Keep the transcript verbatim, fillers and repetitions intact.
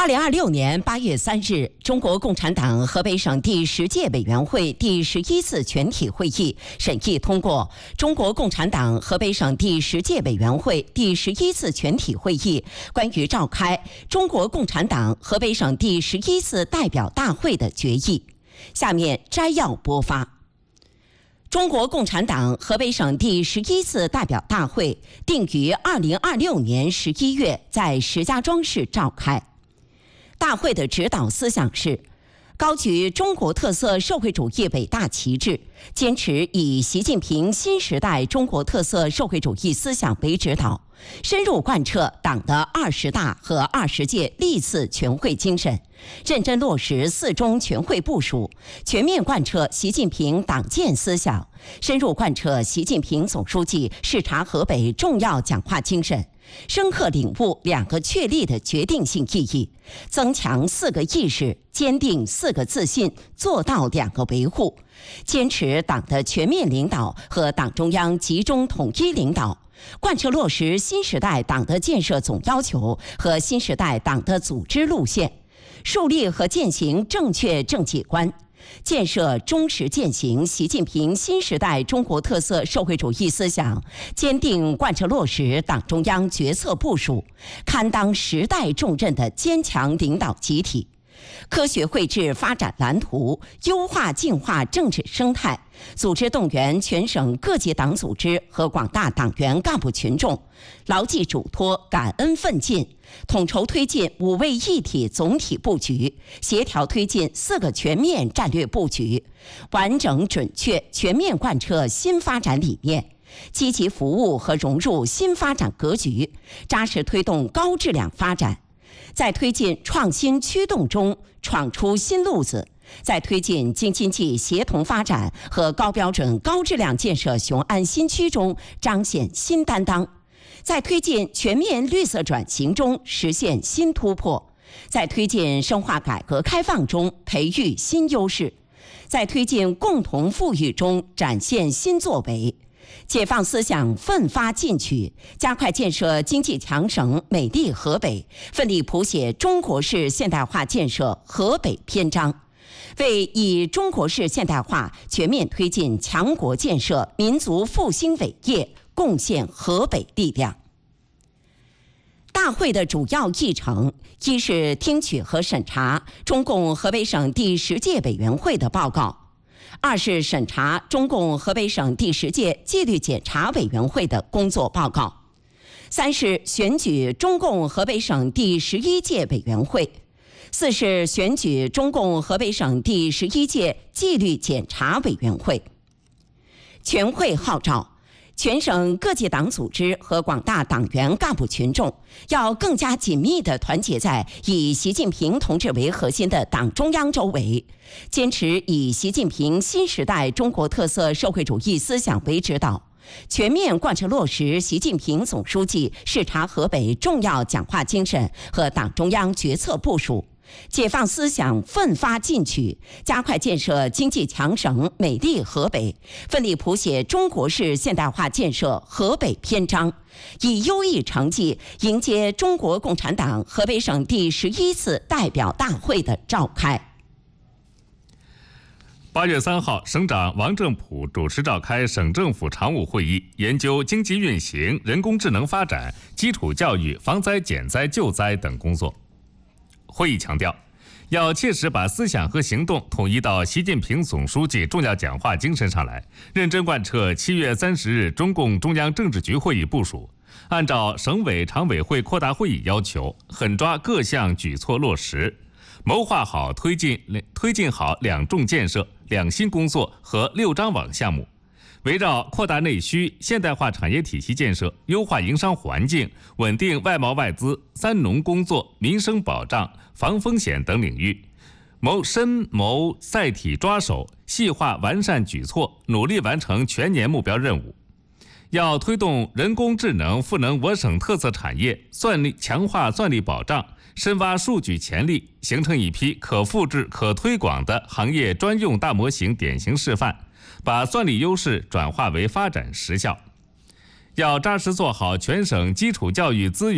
二零二六年八月三日，中国共产党河北省第十届委员会第十一次全体会议审议通过《中国共产党河北省第十届委员会第十一次全体会议关于召开中国共产党河北省第十一次代表大会的决议》。下面摘要播发。中国共产党河北省第十一次代表大会定于二零二六年十一月在石家庄市召开。大会的指导思想是：高举中国特色社会主义伟大旗帜，坚持以习近平新时代中国特色社会主义思想为指导，深入贯彻党的二十大和二十届历次全会精神，认真落实四中全会部署，全面贯彻习近平党建思想，深入贯彻习近平总书记视察河北重要讲话精神，深刻领悟两个确立的决定性意义，增强四个意识，坚定四个自信，做到两个维护，坚持党的全面领导和党中央集中统一领导，贯彻落实新时代党的建设总要求和新时代党的组织路线，树立和践行正确政绩观，建设忠实践行习近平新时代中国特色社会主义思想，坚定贯彻落实党中央决策部署，堪当时代重任的坚强领导集体。科学绘制发展蓝图，优化净化政治生态，组织动员全省各级党组织和广大党员干部群众，牢记嘱托，感恩奋进，统筹推进五位一体总体布局，协调推进四个全面战略布局，完整准确全面贯彻新发展理念，积极服务和融入新发展格局，扎实推动高质量发展。在推进创新驱动中闯出新路子，在推进京津冀协同发展和高标准高质量建设雄安新区中彰显新担当，在推进全面绿色转型中实现新突破，在推进深化改革开放中培育新优势，在推进共同富裕中展现新作为。解放思想奋发进取，加快建设经济强省美丽河北，奋力谱写中国式现代化建设河北篇章，为以中国式现代化全面推进强国建设民族复兴伟业贡献河北力量。大会的主要议程，一是听取和审查中共河北省第十届委员会的报告，二是审查中共河北省第十届纪律检查委员会的工作报告，三是选举中共河北省第十一届委员会，四是选举中共河北省第十一届纪律检查委员会。全会号召全省各级党组织和广大党员干部群众要更加紧密地团结在以习近平同志为核心的党中央周围，坚持以习近平新时代中国特色社会主义思想为指导，全面贯彻落实习近平总书记视察河北重要讲话精神和党中央决策部署，解放思想奋发进取，加快建设经济强省美丽河北，奋力谱写中国式现代化建设河北篇章，以优异成绩迎接中国共产党河北省第十一次代表大会的召开。 八月三号，省长王正普主持召开省政府常务会议，研究经济运行、人工智能发展、基础教育、防灾减灾救灾等工作。会议强调，要切实把思想和行动统一到习近平总书记重要讲话精神上来，认真贯彻七月三十日中共中央政治局会议部署，按照省委常委会扩大会议要求，狠抓各项举措落实，谋划好推进推进好两重建设、两新工作和六张网项目，围绕扩大内需、现代化产业体系建设、优化营商环境、稳定外贸外资、三农工作、民生保障、防风险等领域，谋深谋载体抓手，细化完善举措，努力完成全年目标任务。要推动人工智能赋能我省特色产业，算力强化算力保障，深挖数据潜力，形成一批可复制、可推广的行业专用大模型典型示范，把算力优势转化为发展实效。要扎实做好全省基础教育资源